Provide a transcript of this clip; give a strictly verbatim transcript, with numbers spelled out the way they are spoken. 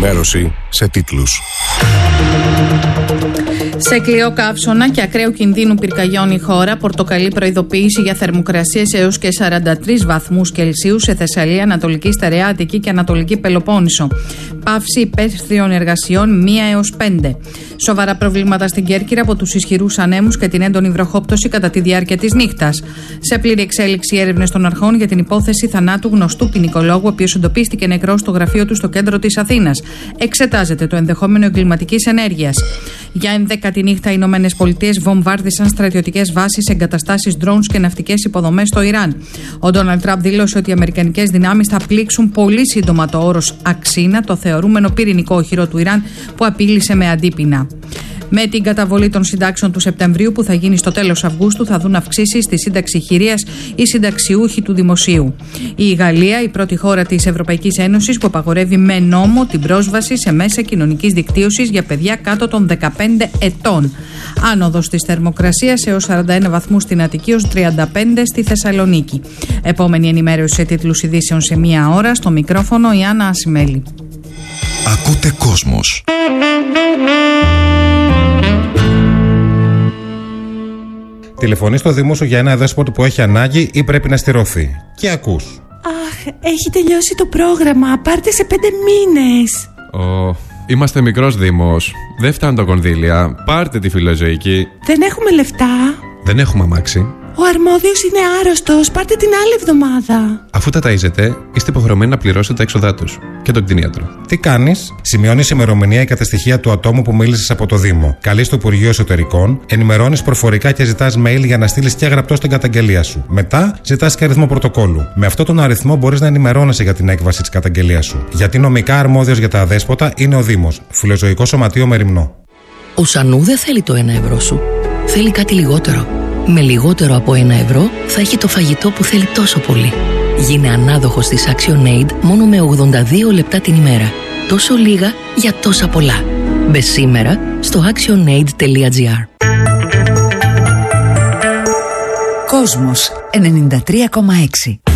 Ενημέρωση σε τίτλους. Σε κλειό καύσωνα και ακραίου κινδύνου πυρκαγιών η χώρα. Πορτοκαλί προειδοποίηση για θερμοκρασίες έως και σαράντα τρεις βαθμούς Κελσίου σε Θεσσαλία, Ανατολική Στερεά, Αττική και Ανατολική Πελοπόννησο. Παύση υπαίθριων εργασιών μία έως πέντε. Σοβαρά προβλήματα στην Κέρκυρα από τους ισχυρούς ανέμους και την έντονη βροχόπτωση κατά τη διάρκεια της νύχτας. Σε πλήρη εξέλιξη έρευνες των αρχών για την υπόθεση θανάτου γνωστού ποινικολόγου, ο οποίος εντοπίστηκε νεκρός στο γραφείο του στο κέντρο της Αθήνας. Εξετάζεται το ενδεχόμενο εγκληματικής ενέργειας. Για ενδέκατη νύχτα, οι Ηνωμένες Πολιτείες βομβάρδισαν στρατιωτικές βάσεις, εγκαταστάσεις drones και ναυτικές υποδομές στο Ιράν. Ο Ντόναλντ Τραμπ δήλωσε ότι οι αμερικανικές δυνάμεις θα πλήξουν πολύ σύντομα το όρος Αξίνα, το θεωρούμενο πυρηνικό οχυρό του Ιράν που απείλησε με αντίπεινα. Με την καταβολή των συντάξεων του Σεπτεμβρίου που θα γίνει στο τέλος Αυγούστου, θα δουν αυξήσεις στη σύνταξη χειρίας οι συνταξιούχοι του δημοσίου. Η Γαλλία, η πρώτη χώρα της Ευρωπαϊκής Ένωσης που απαγορεύει με νόμο την πρόσβαση σε μέσα κοινωνικής δικτύωσης για παιδιά κάτω των δεκαπέντε ετών. Άνοδος της θερμοκρασίας έως σαράντα ένα βαθμούς στην Αττική, έως τριάντα πέντε στη Θεσσαλονίκη. Επόμενη ενημέρωση σε τίτλους ειδήσεων σε μία ώρα. Στο μικρόφωνο η Άννα Ασημέλη. Ακούτε Κόσμος. Τηλεφωνεί στο Δήμο σου για ένα δέσποτο που έχει ανάγκη ή πρέπει να στηρωθεί. Και ακούς. Αχ, έχει τελειώσει το πρόγραμμα. Πάρτε σε πέντε μήνες. Ω, είμαστε μικρός Δήμος. Δεν φτάνουν τα κονδύλια. Πάρτε τη φιλοζωική. Δεν έχουμε λεφτά. Δεν έχουμε αμάξι. Ο αρμόδιος είναι άρρωστος. Πάρτε την άλλη εβδομάδα. Αφού τα ταΐζετε, είστε υποχρεωμένοι να πληρώσετε τα έξοδά τους και τον κτηνίατρο. Τι κάνεις? Σημειώνεις ημερομηνία και τα στοιχεία του ατόμου που μίλησες από το Δήμο. Καλείς το Υπουργείο Εσωτερικών, ενημερώνεις προφορικά και ζητάς mail για να στείλεις και γραπτό στην καταγγελία σου. Μετά ζητάς και αριθμό πρωτοκόλλου. Με αυτόν τον αριθμό μπορείς να ενημερώνεσαι για την έκβαση της καταγγελίας σου. Γιατί νομικά αρμόδιος για τα αδέσποτα είναι ο Δήμος. Φιλοζωικό Σωματείο Μεριμνό. Ο Σανού δεν θέλει το ένα ευρώ σου. Θέλει κάτι λιγότερο. Με λιγότερο από ένα ευρώ θα έχει το φαγητό που θέλει τόσο πολύ. Γίνε ανάδοχος της ActionAid μόνο με ογδόντα δύο λεπτά την ημέρα. Τόσο λίγα για τόσα πολλά. Μπε σήμερα στο actionaid τελεία gr. Κόσμος ενενήντα τρία κόμμα έξι.